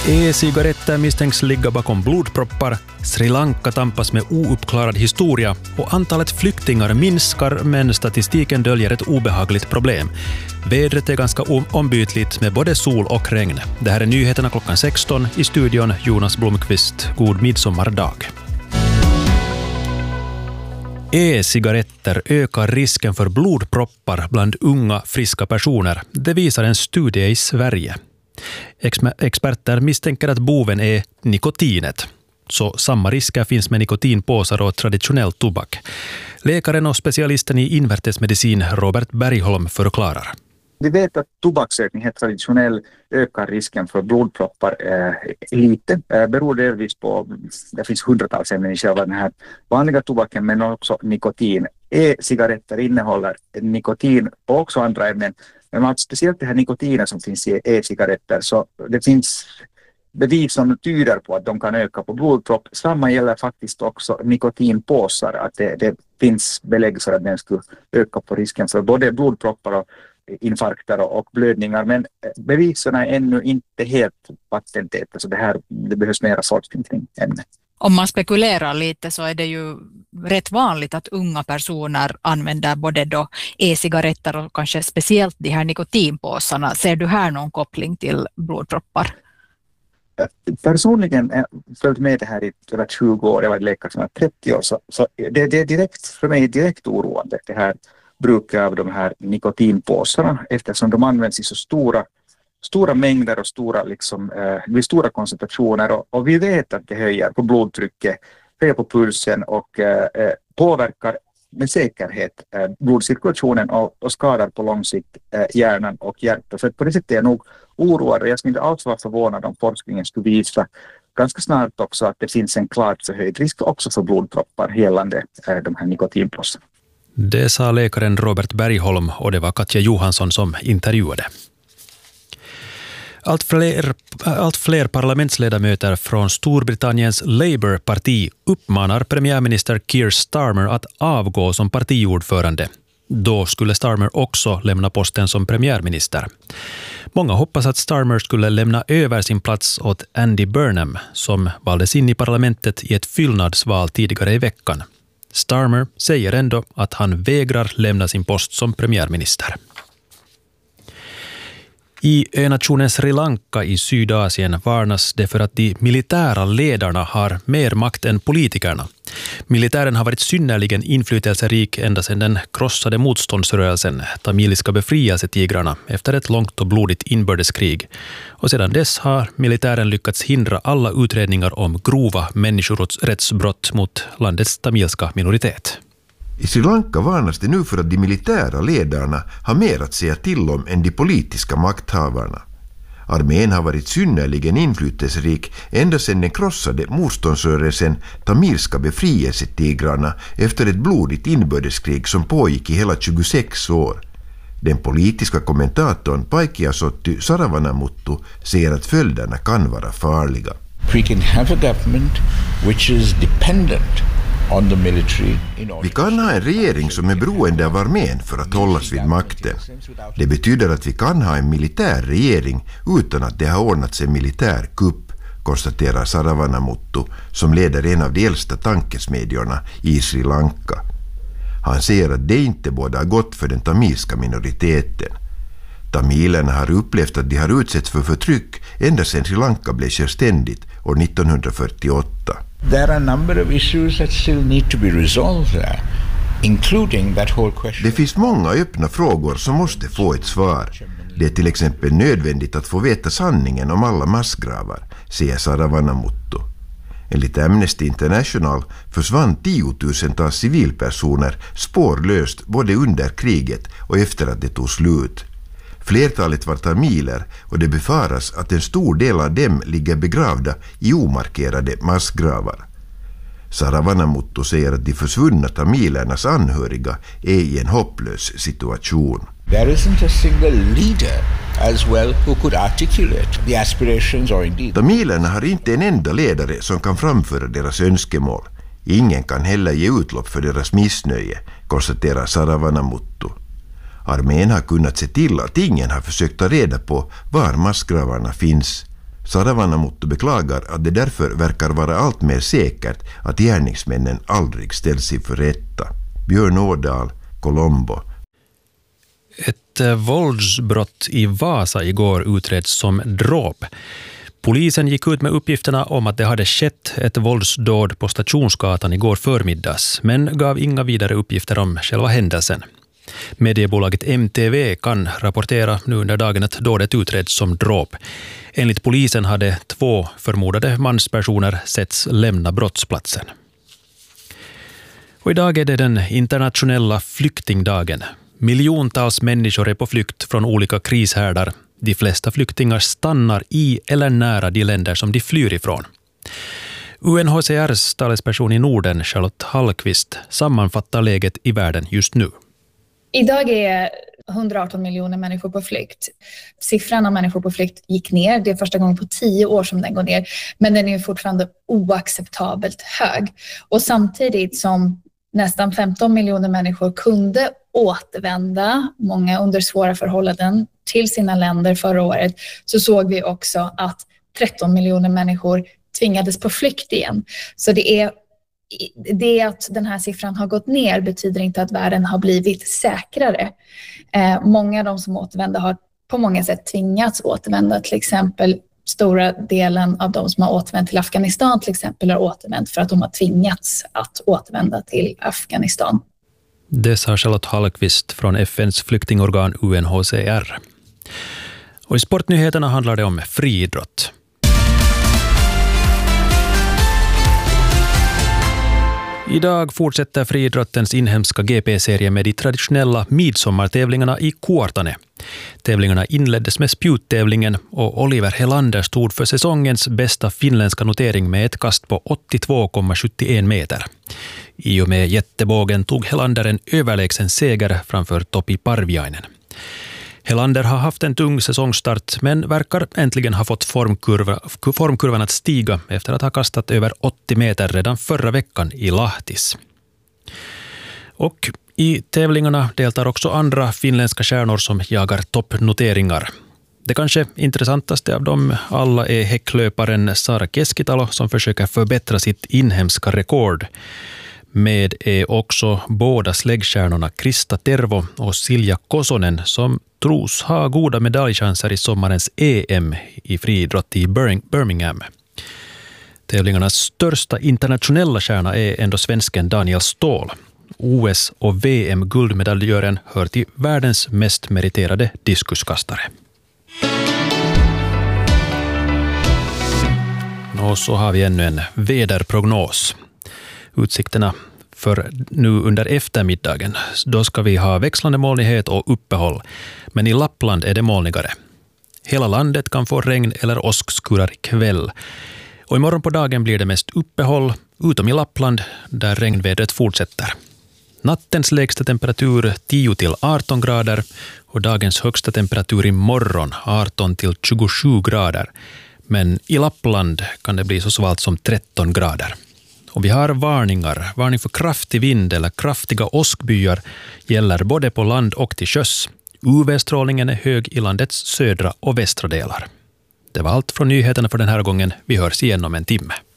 E-cigaretter misstänks ligga bakom blodproppar, Sri Lanka tampas med ouppklarad historia och antalet flyktingar minskar, men statistiken döljer ett obehagligt problem. Vädret är ganska ombytligt med både sol och regn. Det här är nyheterna klockan 16, i studion Jonas Blomqvist. God midsommardag. E-cigaretter ökar risken för blodproppar bland unga friska personer. Det visar en studie i Sverige. Experter misstänker att boven är nikotinet. Så samma risker finns med nikotinpåsar och traditionell tobak. Läkaren och specialisten i invärtesmedicin Robert Bergholm förklarar. Vi vet att tobaksrökning helt traditionellt ökar risken för blodproppar lite. Beror delvis på, det finns hundratals ämnen i själva den här vanliga tobaken, men också nikotin. E-cigaretter innehåller nikotin och också andra ämnen. Men speciellt det här nikotinen som finns i e-cigaretter, så det finns bevis som tyder på att de kan öka på blodpropp. Samma gäller faktiskt också nikotinpåsar, att det finns belägg för att den skulle öka på risken för både blodproppar och infarkter och blödningar, men bevisen är ännu inte helt patentäta, så det behövs mera forskning kring ämnet. Om man spekulerar lite så är det ju rätt vanligt att unga personer använder både då e-cigaretter och kanske speciellt de här nikotinpåsarna. Ser du här någon koppling till blodproppar? Personligen har jag följt med det här i över 20 år. Jag var läkare som var 30 år, så det är direkt, för mig direkt oroande det här bruket av de här nikotinpåsarna, eftersom de används i så stora mängder och stora koncentrationer, och vi vet att det höjer på blodtrycket, höjer på pulsen och påverkar med säkerhet blodcirkulationen och skadar på lång sikt hjärnan och hjärtat. Så på det sättet är jag nog oroad, och jag skulle inte alls vara förvånad om forskningen skulle visa ganska snart också att det finns en klart förhöjd risk också för blodproppar gällande de här nikotinpåsarna. Det sa läkaren Robert Bergholm, och det var Katja Johansson som intervjuade. Allt fler parlamentsledamöter från Storbritanniens Labour-parti uppmanar premiärminister Keir Starmer att avgå som partiordförande. Då skulle Starmer också lämna posten som premiärminister. Många hoppas att Starmer skulle lämna över sin plats åt Andy Burnham, som valdes in i parlamentet i ett fyllnadsval tidigare i veckan. Starmer säger ändå att han vägrar lämna sin post som premiärminister. I önationen Sri Lanka i Sydasien varnas det för att de militära ledarna har mer makt än politikerna. Militären har varit synnerligen inflytelserik ända sedan den krossade motståndsrörelsen, tamiliska befrielsetigrarna, efter ett långt och blodigt inbördeskrig. Och sedan dess har militären lyckats hindra alla utredningar om grova människorättsbrott mot landets tamilska minoritet. I Sri Lanka varnas det nu för att de militära ledarna har mer att säga till om än de politiska makthavarna. Armén har varit synnerligen inflytelserik ända sedan den krossade motståndsrörelsen tamilska befrielsetigrarna efter ett blodigt inbördeskrig som pågick i hela 26 år. Den politiska kommentatorn Paikiasotty Saravanamuttu säger att följderna kan vara farliga. We can have a government which is dependent on the military. Vi kan ha en regering som är beroende av armén för att hållas vid makten. Det betyder att vi kan ha en militär regering utan att det har ordnats en militär kupp, konstaterar Saravanamuttu, som leder en av de äldsta tankesmedjorna i Sri Lanka. Han säger att det inte både har gått för den tamilska minoriteten. Tamilerna har upplevt att de har utsatts för förtryck ända sedan Sri Lanka blev självständigt år 1948. There are a number of issues that still need to be resolved there, including that whole question. Det finns många öppna frågor som måste få ett svar. Det är till exempel nödvändigt att få veta sanningen om alla massgravar, säger Saravanamuttu. Enligt Amnesty International försvann 10,000-tals civilpersoner spårlöst både under kriget och efter att det tog slut. Flertalet var tamiler, och det befaras att en stor del av dem ligger begravda i omarkerade massgravar. Saravanamuttu säger att de försvunna tamilernas anhöriga är i en hopplös situation. There isn't a single leader as well who could articulate the aspirations or indeed. Tamilerna har inte en enda ledare som kan framföra deras önskemål. Ingen kan heller ge utlopp för deras missnöje, konstaterar Saravanamuttu. Armén har kunnat se till att ingen har försökt ta reda på var massgravarna finns. Saravanamuttu beklagar att det därför verkar vara allt mer säkert att gärningsmännen aldrig ställs inför rätta. Björn Årdal, Colombo. Ett våldsbrott i Vasa igår utreds som dråp. Polisen gick ut med uppgifterna om att det hade skett ett våldsdåd på Stationsgatan igår förmiddags, men gav inga vidare uppgifter om själva händelsen. Mediebolaget MTV kan rapportera nu under dagen att dådet utreds som dråp. Enligt polisen hade 2 förmodade manspersoner setts lämna brottsplatsen. Och idag är det den internationella flyktingdagen. Miljontals människor är på flykt från olika krishärdar. De flesta flyktingar stannar i eller nära de länder som de flyr ifrån. UNHCRs talesperson i Norden, Charlotte Hallqvist, sammanfattar läget i världen just nu. Idag är 118 miljoner människor på flykt. Siffran av människor på flykt gick ner. Det är första gången på 10 år som den går ner. Men den är fortfarande oacceptabelt hög. Och samtidigt som nästan 15 miljoner människor kunde återvända, många under svåra förhållanden, till sina länder förra året, så såg vi också att 13 miljoner människor tvingades på flykt igen. Så det att den här siffran har gått ner betyder inte att världen har blivit säkrare. Många av de som återvänder har på många sätt tvingats återvända. Till exempel stora delen av de som har återvänt till Afghanistan till exempel har återvänt för att de har tvingats att återvända till Afghanistan. Det sa Charlotte Hallqvist från FNs flyktingorgan UNHCR. Och i sportnyheterna handlar det om friidrott. Idag fortsätter friidrottens inhemska GP-serie med de traditionella midsommartävlingarna i Kuortane. Tävlingarna inleddes med spjuttävlingen och Oliver Helander stod för säsongens bästa finländska notering med ett kast på 82,71 meter. I och med jättebågen tog Helander en överlägsen seger framför Topi Parviainen. Helander har haft en tung säsongstart men verkar äntligen ha fått formkurvan att stiga efter att ha kastat över 80 meter redan förra veckan i Lahtis. Och i tävlingarna deltar också andra finländska stjärnor som jagar toppnoteringar. Det kanske intressantaste av dem alla är häcklöparen Sara Keskitalo som försöker förbättra sitt inhemska rekord. Med är också båda släggstjärnorna Krista Tervo och Silja Kosonen som tros ha goda medaljchanser i sommarens EM i friidrott i Birmingham. Tävlingarnas största internationella stjärna är ändå svensken Daniel Ståhl. OS- och VM-guldmedaljören hör till världens mest meriterade diskuskastare. Och så har vi ännu en väderprognos. Utsikterna för nu under eftermiddagen. Då ska vi ha växlande molnighet och uppehåll. Men i Lappland är det molnigare. Hela landet kan få regn eller åskskurar ikväll. Och imorgon på dagen blir det mest uppehåll, utom i Lappland där regnvädret fortsätter. Nattens lägsta temperatur 10-18 grader och dagens högsta temperatur imorgon 18-27 grader. Men i Lappland kan det bli så svalt som 13 grader. Och vi har varning för kraftig vind eller kraftiga åskbyar gäller både på land och till sjöss. UV-strålningen är hög i landets södra och västra delar. Det var allt från nyheterna för den här gången. Vi hörs igen om en timme.